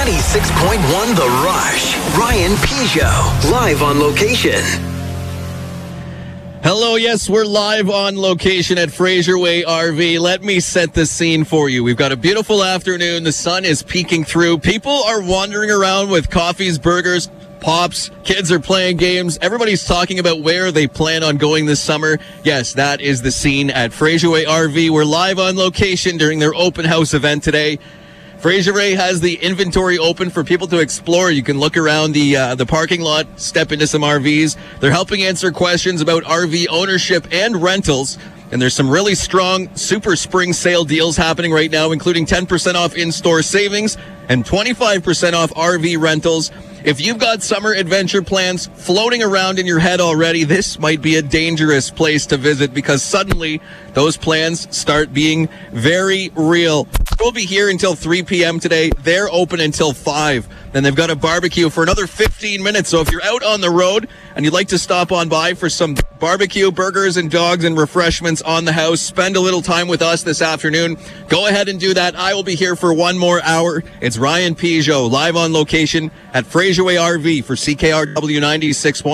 96.1 The Rush. Ryan Peugeot, live on location. Hello, yes, we're live on location at Fraser Way RV. Let me set the scene for you. We've got a beautiful afternoon. The sun is peeking through. People are wandering around with coffees, burgers, pops. Kids are playing games. Everybody's talking about where they plan on going this summer. Yes, that is the scene at Fraser Way RV. We're live on location during their open house event today. Fraser Way has the inventory open for people to explore. You can look around the parking lot, step into some RVs. They're helping answer questions about RV ownership and rentals. And there's some really strong super spring sale deals happening right now, including 10% off in-store savings and 25% off RV rentals. If you've got summer adventure plans floating around in your head already, this might be a dangerous place to visit because suddenly those plans start being very real. We'll be here until 3 p.m. today. They're open until 5. Then they've got a barbecue for another 15 minutes. So if you're out on the road and you'd like to stop on by for some barbecue, burgers, and dogs and refreshments on the house, spend a little time with us this afternoon, go ahead and do that. I will be here for one more hour. It's Ryan Peugeot live on location at Fraser Way RV for CKRW 96.1.